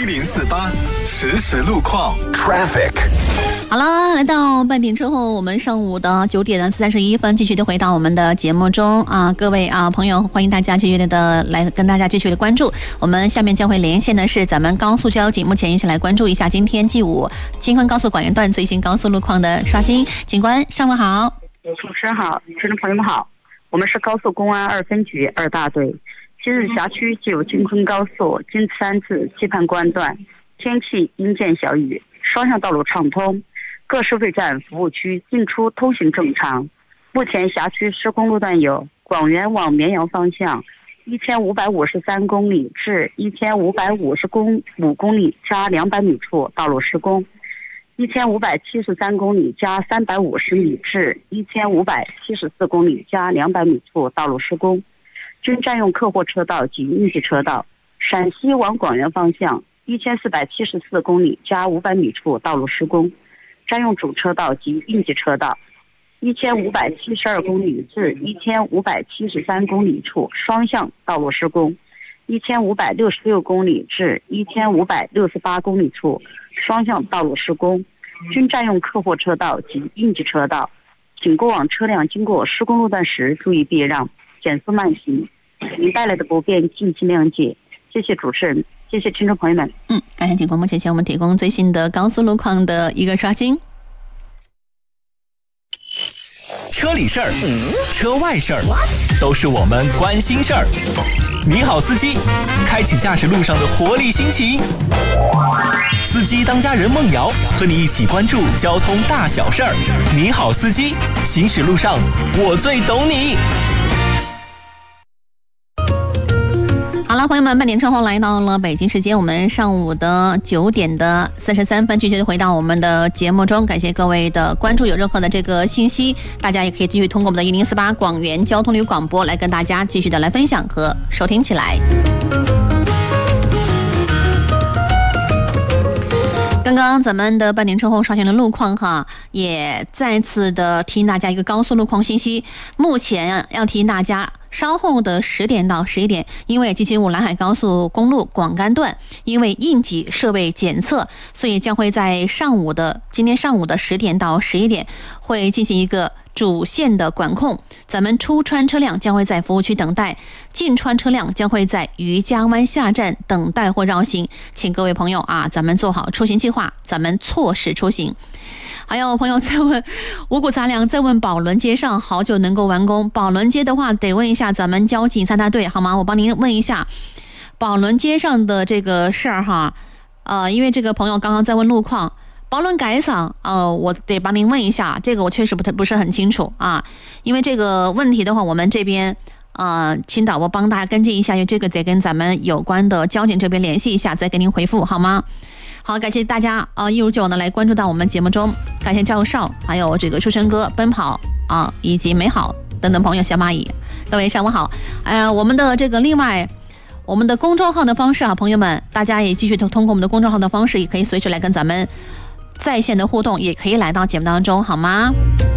1048实时路况 Traffic。 好了，来到半点之后，我们上午的9点31分继续的回到我们的节目中啊，各位啊朋友，欢迎大家继续的来跟大家继续的关注。我们下面将会连线的是咱们高速交警，目前一起来关注一下今天G5京昆高速广元段最新高速路况的刷新。警官，上午好。 主持人好，听众朋友们好，我们是高速公安2分局2大队。今日辖区G5京昆高速经慈安至棋盘关段，天气阴见小雨，双向道路畅通，各收费站服务区进出通行正常。目前辖区施工路段有广元往绵阳方向1553公里至1555公里加200米处道路施工，1573公里加350米至1574公里加200米处道路施工，均占用客货车道及应急车道。陕西往广元方向1474公里加500米处道路施工，占用主车道及应急车道。1572公里至1573公里处双向道路施工，1566公里至1568公里处双向道路施工，均占用客货车道及应急车道。请过往车辆经过施工路段时注意避让，减速慢行，您带来的不便敬请谅解。谢谢主持人，谢谢听众朋友们。 感谢警官目前向我们提供最新的高速路况的一个刷新。 车里事儿，车外事儿，都是我们关心事儿。你好，司机，开启驾驶路上的活力心情。司机当家人孟瑶和你一起关注交通大小事儿。你好，司机，行驶路上我最懂你。 好了，朋友们，半点之后来到了北京时间，我们上午的9点33分，继续回到我们的节目中。感谢各位的关注，有任何的这个信息，大家也可以继续通过我们的1048广元交通旅广播来跟大家继续的来分享和收听起来。刚刚咱们的半点之后刷新了路况哈，也再次的提醒大家一个高速路况信息。目前要提醒大家，稍后的10点到11点，因为G75兰海高速公路广甘段因为应急设备检测，所以将会在今天上午的10点到11点会进行一个主线的管控。咱们出川车辆将会在服务区等待，进川车辆将会在余家湾下站等待或绕行。请各位朋友啊，咱们做好出行计划，咱们错时出行。还有朋友在问五谷杂粮，在问宝轮街上好久能够完工。宝轮街的话，得问一下咱们交警3大队好吗？我帮您问一下宝轮街上的这个事儿哈。因为这个朋友刚刚在问路况。宝轮改赏，我得帮您问一下，这个我确实不是很清楚啊。因为这个问题的话，我们这边请导播帮大家跟进一下，因为这个得跟咱们有关的交警这边联系一下，再给您回复好吗？好，感谢大家一如既往的来关注到我们节目中，感谢赵少，还有这个书生哥、奔跑以及美好等等朋友，小蚂蚁，各位上午好。我们的这个另外。我们的公众号的方式朋友们，大家也继续通过我们的公众号的方式，也可以随时来跟咱们在线的互动，也可以来到节目当中，好吗？